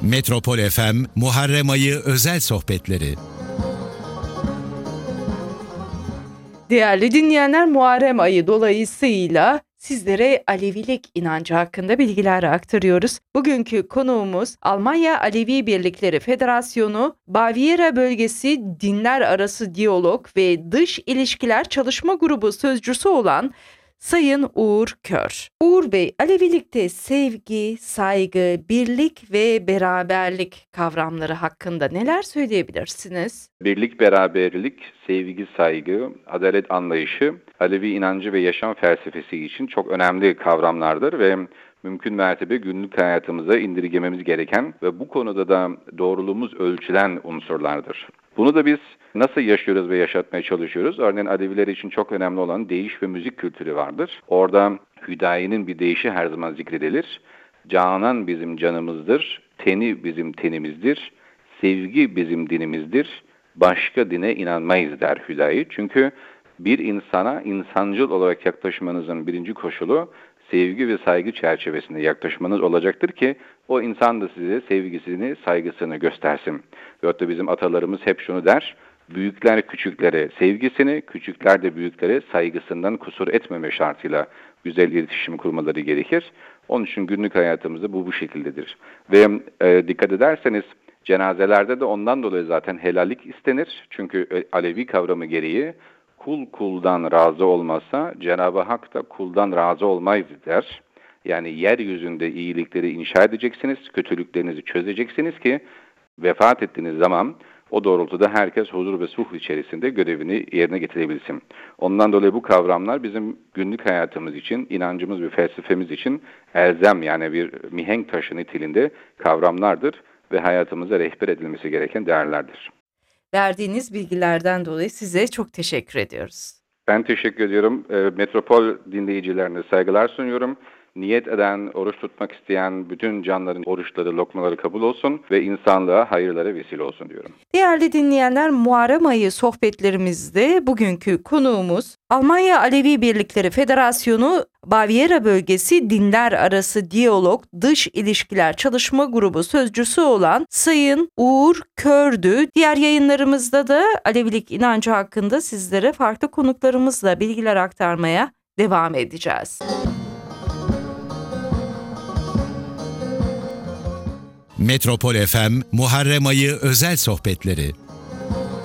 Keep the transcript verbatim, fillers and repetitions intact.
Metropol F M Muharrem Ayı özel sohbetleri. Değerli dinleyenler, Muharrem Ayı dolayısıyla sizlere Alevilik inancı hakkında bilgiler aktarıyoruz. Bugünkü konuğumuz Almanya Alevi Birlikleri Federasyonu Baviera Bölgesi Dinler Arası Diyalog ve Dış İlişkiler Çalışma Grubu sözcüsü olan Sayın Uğur Kör. Uğur Bey, Alevilikte sevgi, saygı, birlik ve beraberlik kavramları hakkında neler söyleyebilirsiniz? Birlik, beraberlik, sevgi, saygı, adalet anlayışı Alevi inancı ve yaşam felsefesi için çok önemli kavramlardır ve mümkün mertebe günlük hayatımıza indirgememiz gereken ve bu konuda da doğruluğumuz ölçülen unsurlardır. Bunu da biz nasıl yaşıyoruz ve yaşatmaya çalışıyoruz? Örneğin Aleviler için çok önemli olan deyiş ve müzik kültürü vardır. Orada Hüdayi'nin bir deyişi her zaman zikredilir. Canan bizim canımızdır, teni bizim tenimizdir, sevgi bizim dinimizdir, başka dine inanmayız der Hüdayi. Çünkü bir insana insancıl olarak yaklaşmanızın birinci koşulu sevgi ve saygı çerçevesinde yaklaşmanız olacaktır ki o insan da size sevgisini, saygısını göstersin. Ve hatta bizim atalarımız hep şunu der, büyükler küçüklere sevgisini, küçükler de büyüklere saygısından kusur etmeme şartıyla güzel iletişim kurmaları gerekir. Onun için günlük hayatımızda bu bu şekildedir. Ve e, dikkat ederseniz cenazelerde de ondan dolayı zaten helallik istenir. Çünkü Alevi kavramı gereği kul kuldan razı olmazsa Cenab-ı Hak da kuldan razı olmayız der. Yani yeryüzünde iyilikleri inşa edeceksiniz, kötülüklerinizi çözeceksiniz ki vefat ettiğiniz zaman o doğrultuda herkes huzur ve suh içerisinde görevini yerine getirebilsin. Ondan dolayı bu kavramlar bizim günlük hayatımız için, inancımız ve felsefemiz için elzem, yani bir mihenk taşı niteliğinde kavramlardır ve hayatımıza rehber edilmesi gereken değerlerdir. Verdiğiniz bilgilerden dolayı size çok teşekkür ediyoruz. Ben teşekkür ediyorum. Metropol dinleyicilerine saygılar sunuyorum. Niyet eden, oruç tutmak isteyen bütün canların oruçları, lokmaları kabul olsun ve insanlığa hayırlara vesile olsun diyorum. Değerli dinleyenler, Muharrem Ayı sohbetlerimizde bugünkü konuğumuz Almanya Alevi Birlikleri Federasyonu Baviera Bölgesi Dinler Arası Diyalog Dış İlişkiler Çalışma Grubu sözcüsü olan Sayın Uğur Kör'dü. Diğer yayınlarımızda da Alevilik inancı hakkında sizlere farklı konuklarımızla bilgiler aktarmaya devam edeceğiz. Metropol F M Muharrem Ayı özel sohbetleri.